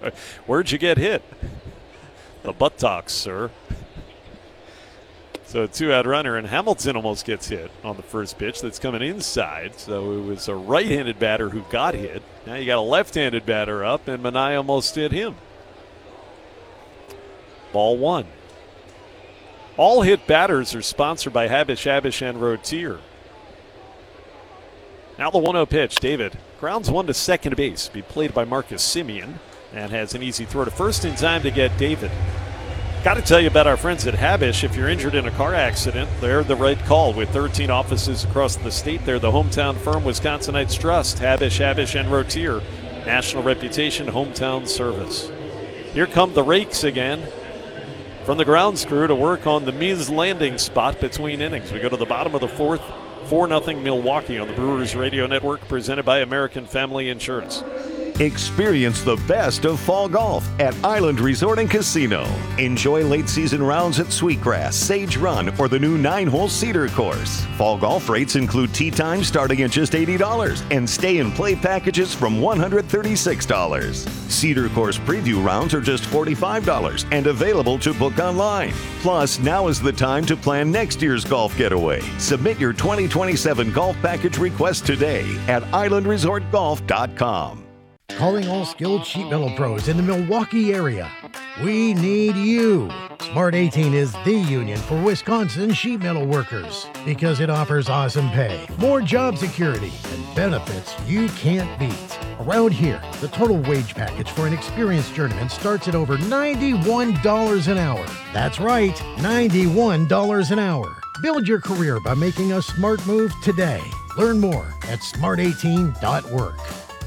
Where'd you get hit? The buttocks, sir. So a 2-out runner, and Hamilton almost gets hit on the first pitch that's coming inside. So it was a right-handed batter who got hit. Now you got a left-handed batter up, and Manai almost hit him. Ball 1. All hit batters are sponsored by Habish, and Rotier. Now the 1-0 pitch. David grounds one to second base. Be played by Marcus Semien, and has an easy throw to first in time to get David. Got to tell you about our friends at Habish. If you're injured in a car accident, they're the right call. With 13 offices across the state, they're the hometown firm Wisconsinites trust. Habish, and Rotier. National reputation, hometown service. Here come the rakes again from the grounds crew to work on the Miz landing spot between innings. We go to the bottom of the fourth. 4-0 Milwaukee on the Brewers Radio Network, presented by American Family Insurance. Experience the best of fall golf at Island Resort and Casino. Enjoy late season rounds at Sweetgrass, Sage Run, or the new 9-hole Cedar course. Fall golf rates include tee time starting at just $80 and stay and play packages from $136. Cedar course preview rounds are just $45 and available to book online. Plus, now is the time to plan next year's golf getaway. Submit your 2027 golf package request today at islandresortgolf.com. Calling all skilled sheet metal pros in the Milwaukee area. We need you. Smart 18 is the union for Wisconsin sheet metal workers because it offers awesome pay, more job security, and benefits you can't beat. Around here, the total wage package for an experienced journeyman starts at over $91 an hour. That's right, $91 an hour. Build your career by making a smart move today. Learn more at smart18.work.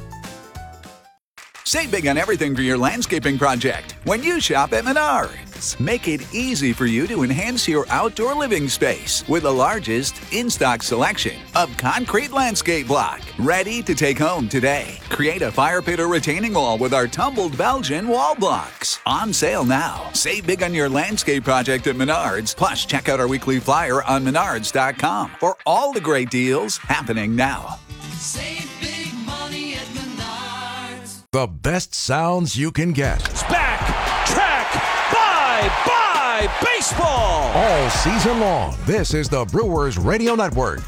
Save big on everything for your landscaping project when you shop at Menards. Make it easy for you to enhance your outdoor living space with the largest in-stock selection of concrete landscape block. Ready to take home today. Create a fire pit or retaining wall with our tumbled Belgian wall blocks. On sale now. Save big on your landscape project at Menards. Plus, check out our weekly flyer on menards.com for all the great deals happening now. Save big money at Menards. The best sounds you can get. It's back, track, bye, baseball. All season long. This is the Brewers Radio Network.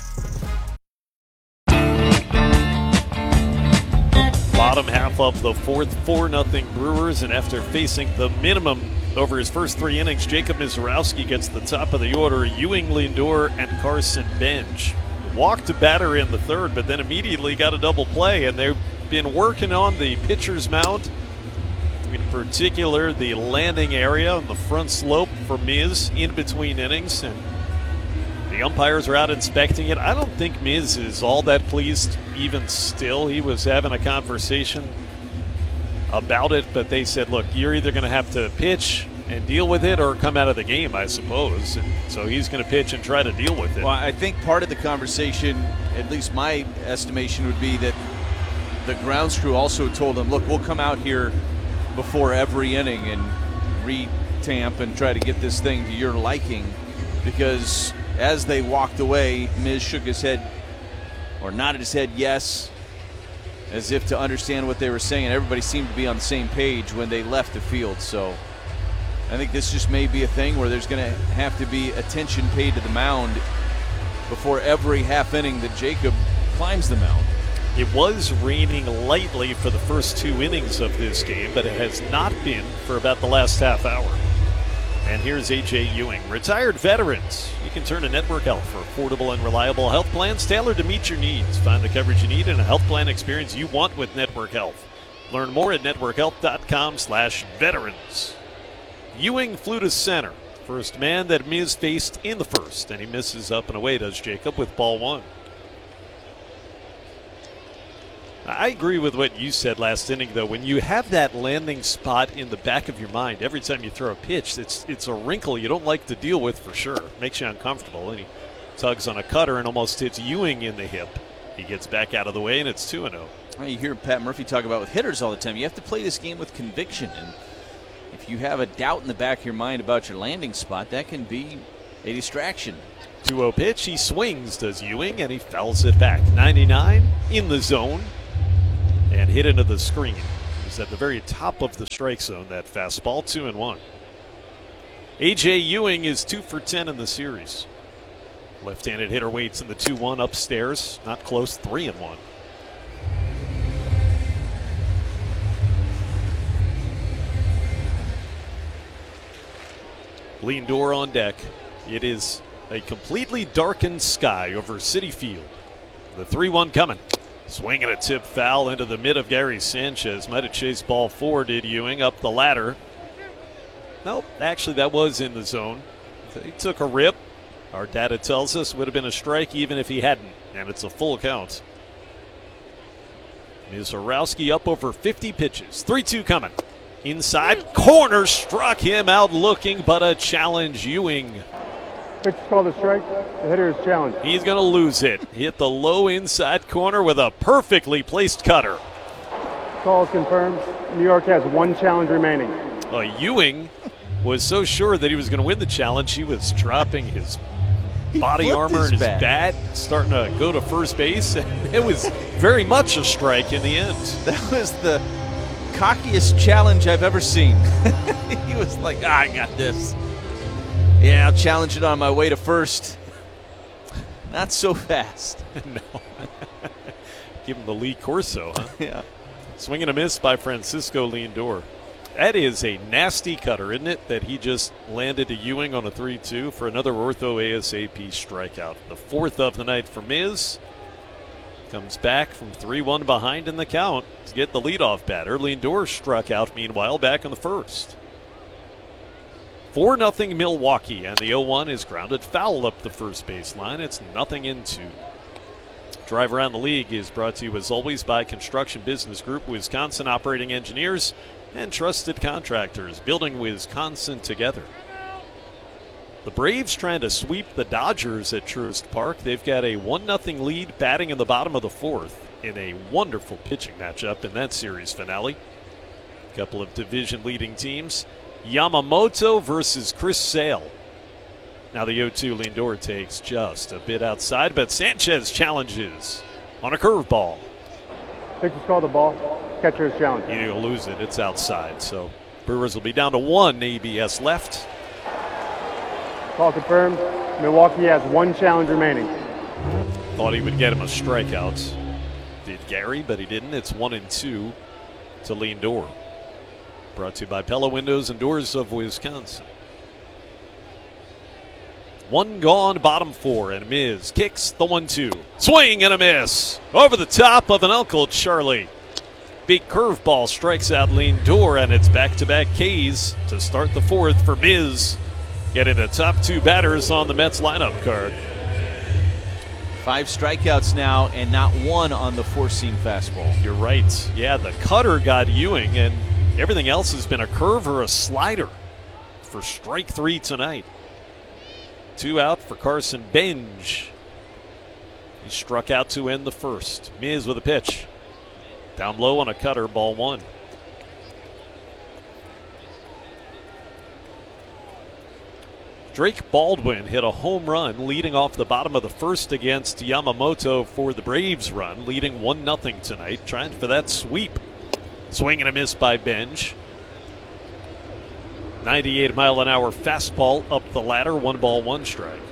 Bottom half of the fourth, 4-0 Brewers, and after facing the minimum over his first 3 innings, Jacob Misiorowski gets the top of the order. Ewing, Lindor, and Carson Bench. Walked a batter in the third, but then immediately got a double play, and they've been working on the pitcher's mound, in particular the landing area on the front slope for Miz in between innings, and the umpires are out inspecting it. I don't think Miz is all that pleased even still. He was having a conversation about it, but they said, look, you're either going to have to pitch and deal with it or come out of the game, I suppose. And so he's going to pitch and try to deal with it. Well, I think part of the conversation, at least my estimation, would be that the grounds crew also told him, look, we'll come out here before every inning and re-tamp and try to get this thing to your liking, because as they walked away, Miz shook his head or nodded his head yes, as if to understand what they were saying, and everybody seemed to be on the same page when they left the field. So I think this just may be a thing where there's going to have to be attention paid to the mound before every half inning that Jacob climbs the mound. It was raining lightly for the first 2 innings of this game, but it has not been for about the last half hour. And here's A.J. Ewing. Retired veterans. You can turn to Network Health for affordable and reliable health plans tailored to meet your needs. Find the coverage you need and a health plan experience you want with Network Health. Learn more at networkhealth.com/veterans. Ewing flew to center. First man that Miz faced in the first, and he misses up and away, does Jacob, with ball 1. I agree with what you said last inning, though. When you have that landing spot in the back of your mind, every time you throw a pitch, it's a wrinkle you don't like to deal with for sure. Makes you uncomfortable. And he tugs on a cutter and almost hits Ewing in the hip. He gets back out of the way, and it's 2-0. Well, you hear Pat Murphy talk about with hitters all the time. You have to play this game with conviction. And if you have a doubt in the back of your mind about your landing spot, that can be a distraction. 2-0 pitch. He swings, does Ewing, and he fouls it back. 99 in the zone. And hit into the screen. was at the very top of the strike zone, that fastball, 2-1. A.J. Ewing is 2 for 10 in the series. Left-handed hitter waits in the 2-1 upstairs. Not close, 3-1. Lindor on deck. It is a completely darkened sky over Citi Field. The 3-1 coming. Swinging a tip foul into the mid of Gary Sanchez. Might have chased ball 4, did Ewing, up the ladder. Nope, actually that was in the zone. He took a rip. Our data tells us would have been a strike even if he hadn't, and it's a full count. Mizorowski up over 50 pitches. 3-2 coming. Inside, corner, struck him out looking, but a challenge. Ewing. Pitch is called a strike. The hitter is challenged. He's going to lose it. Hit the low inside corner with a perfectly placed cutter. Call is confirmed. New York has 1 challenge remaining. Ewing was so sure that he was going to win the challenge, he was dropping his body armor and his bat, starting to go to first base, and it was very much a strike in the end. That was the cockiest challenge I've ever seen. He was like, I got this. Yeah, I'll challenge it on my way to first. Not so fast. No. Give him the Lee Corso, huh? Yeah. Swing and a miss by Francisco Lindor. That is a nasty cutter, isn't it, that he just landed to Ewing on a 3-2 for another ortho ASAP strikeout. The 4th of the night for Miz. Comes back from 3-1 behind in the count to get the leadoff batter. Lindor struck out, meanwhile, back in the first. 4-0 Milwaukee, and the 0-1 is grounded foul up the first baseline. It's 0-2. Drive Around the League is brought to you, as always, by Construction Business Group, Wisconsin operating engineers and trusted contractors, building Wisconsin together. The Braves trying to sweep the Dodgers at Truist Park. They've got a 1-0 lead batting in the bottom of the 4th in a wonderful pitching matchup in that series finale. A couple of division-leading teams. Yamamoto versus Chris Sale. Now the 0-2 Lindor takes just a bit outside, but Sanchez challenges on a curveball. Pitch is called a ball. Catcher is challenged. He'll lose it. It's outside. So Brewers will be down to 1 ABS left. Call confirmed. Milwaukee has 1 challenge remaining. Thought he would get him a strikeout. Did Gary, but he didn't. It's 1-2 to Lindor. Brought to you by Pella Windows and Doors of Wisconsin. 1 gone, bottom 4, and Miz kicks the 1-2. Swing and a miss. Over the top of an Uncle Charlie. Big curveball strikes out Lindor, and it's back-to-back Ks to start the 4th for Miz. Getting the top 2 batters on the Mets lineup card. 5 strikeouts now, and not 1 on the 4-seam fastball. You're right. Yeah, the cutter got Ewing, and everything else has been a curve or a slider for strike 3 tonight. 2 out for Carson Bench. He struck out to end the first. Miz with a pitch. Down low on a cutter, ball 1. Drake Baldwin hit a home run leading off the bottom of the first against Yamamoto for the Braves run, leading 1-0 tonight, trying for that sweep. Swing and a miss by Bench. 98-mile-an-hour fastball up the ladder, 1 ball, 1 strike.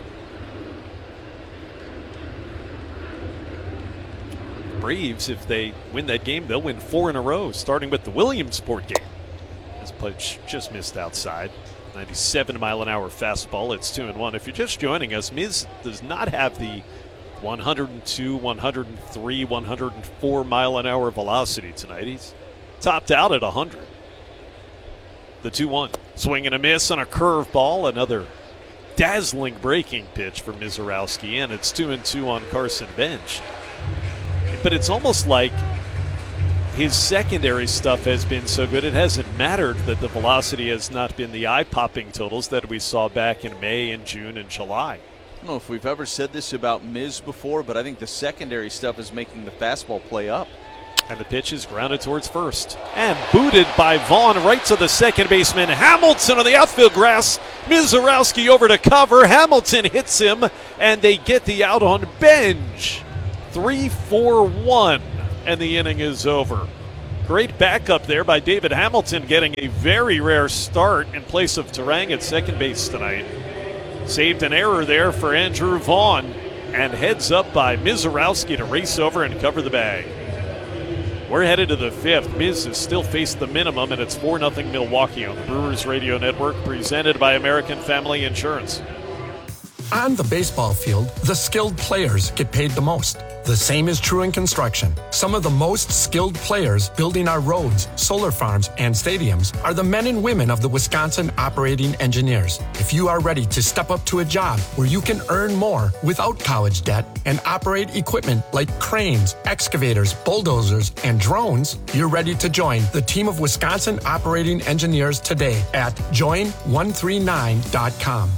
Braves, if they win that game, they'll win 4 in a row, starting with the Williamsport game. This pitch just missed outside. 97-mile-an-hour fastball. It's 2-1. If you're just joining us, Miz does not have the 102, 103, 104-mile-an-hour velocity tonight. He's topped out at 100. The 2-1. Swing and a miss on a curveball. Another dazzling breaking pitch for Mizorowski, and it's 2-2 on Carson Bench. But it's almost like his secondary stuff has been so good, it hasn't mattered that the velocity has not been the eye-popping totals that we saw back in May and June and July. I don't know if we've ever said this about Miz before, but I think the secondary stuff is making the fastball play up. And the pitch is grounded towards first. And booted by Vaughn right to the second baseman. Hamilton on the outfield grass. Mizorowski over to cover. Hamilton hits him, and they get the out on Bench. 3-4-1, and the inning is over. Great backup there by David Hamilton, getting a very rare start in place of Turang at second base tonight. Saved an error there for Andrew Vaughn, and heads up by Mizorowski to race over and cover the bag. We're headed to the fifth. Miz has still faced the minimum, and it's 4-0 Milwaukee on the Brewers Radio Network, presented by American Family Insurance. On the baseball field, the skilled players get paid the most. The same is true in construction. Some of the most skilled players building our roads, solar farms, and stadiums are the men and women of the Wisconsin Operating Engineers. If you are ready to step up to a job where you can earn more without college debt and operate equipment like cranes, excavators, bulldozers, and drones, you're ready to join the team of Wisconsin Operating Engineers today at join139.com.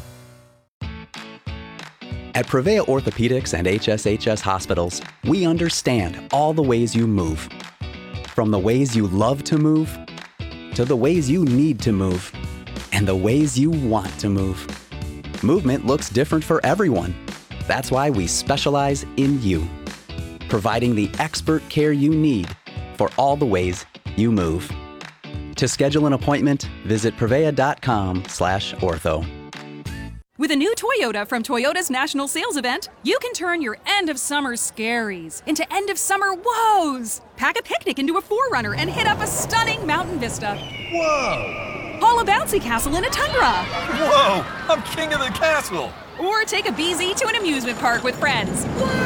At Prevea Orthopedics and HSHS Hospitals, we understand all the ways you move. From the ways you love to move, to the ways you need to move, and the ways you want to move. Movement looks different for everyone. That's why we specialize in you, providing the expert care you need for all the ways you move. To schedule an appointment, visit prevea.com/ortho. With a new Toyota from Toyota's National Sales Event, you can turn your end-of-summer scaries into end-of-summer woes. Pack a picnic into a 4Runner and hit up a stunning mountain vista. Whoa! Haul a bouncy castle in a Tundra. Whoa! I'm king of the castle! Or take a BZ to an amusement park with friends.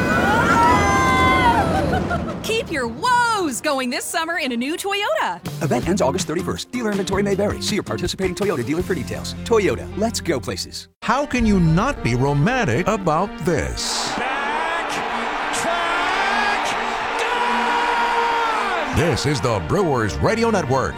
Keep your woes going this summer in a new Toyota. Event ends August 31st. Dealer inventory may vary. See your participating Toyota dealer for details. Toyota, let's go places. How can you not be romantic about this? This is the Brewers Radio Network.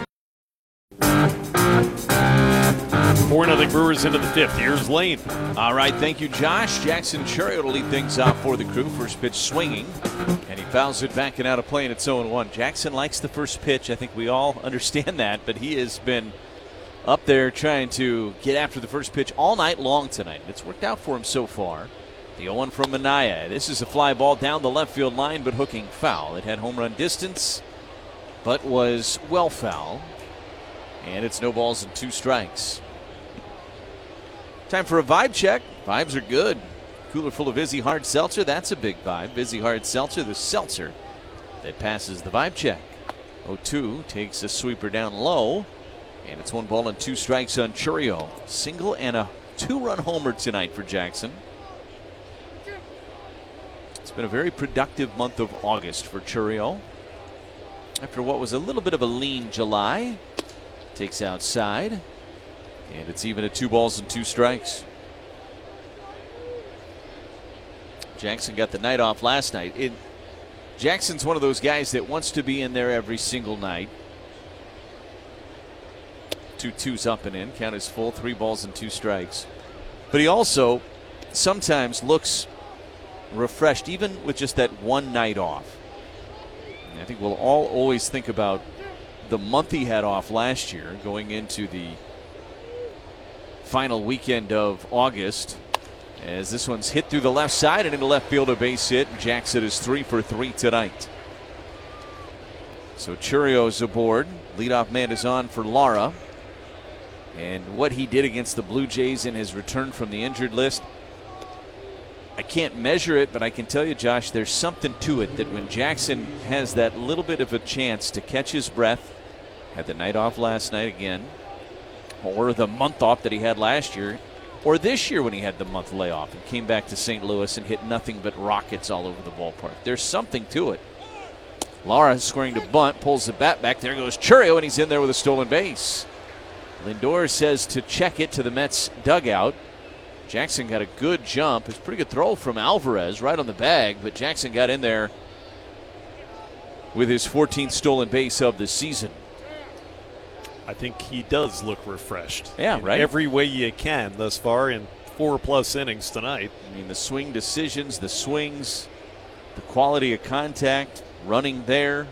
4-0 Brewers into the fifth. Here's Lane. All right, thank you, Josh. Jackson Chourio to lead things off for the Crew. First pitch swinging, and he fouls it back and out of play, and it's 0-1. Jackson likes the first pitch. I think we all understand that, but he has been up there trying to get after the first pitch all night long tonight. It's worked out for him so far. The 0-1 from Minaya. This is a fly ball down the left field line, but hooking foul. It had home run distance, but was well foul. And it's no balls and 2 strikes. Time for a vibe check. Vibes are good. Cooler full of Vizzy Hard Seltzer. That's a big vibe. Vizzy Hard Seltzer, the seltzer that passes the vibe check. 0-2 takes a sweeper down low. And it's 1 ball and 2 strikes on Chourio. Single and a 2-run homer tonight for Jackson. It's been a very productive month of August for Chourio. After what was a little bit of a lean July. Takes outside. And it's even at 2 balls and 2 strikes. Jackson got the night off last night. Jackson's one of those guys that wants to be in there every single night. 2 2s up and in. Count is full. 3 balls and 2 strikes. But he also sometimes looks refreshed, even with just that one night off. And I think we'll all always think about the month he had off last year going into the final weekend of August, as this one's hit through the left side and into left field, a base hit. Jackson is 3 for 3 tonight. So Chourio's aboard. Leadoff man is on for Lara. And what he did against the Blue Jays in his return from the injured list, I can't measure it, but I can tell you, Josh, there's something to it that when Jackson has that little bit of a chance to catch his breath, had the night off last night again, or the month off that he had last year, or this year when he had the month layoff and came back to St. Louis and hit nothing but rockets all over the ballpark. There's something to it. Lara scoring to bunt, pulls the bat back. There goes Chourio, and he's in there with a stolen base. Lindor says to check it to the Mets dugout. Jackson got a good jump. It's a pretty good throw from Alvarez right on the bag, but Jackson got in there with his 14th stolen base of the season. I think he does look refreshed. Yeah, right. Every way you can thus far in 4+ innings tonight. I mean, the swing decisions, the swings, the quality of contact, running there.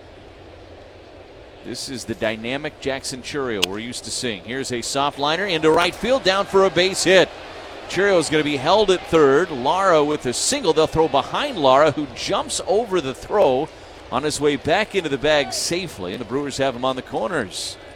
This is the dynamic Jackson Chourio we're used to seeing. Here's a soft liner into right field, down for a base hit. Chourio is going to be held at third. Lara with a single. They'll throw behind Lara, who jumps over the throw on his way back into the bag safely, and the Brewers have him on the corners.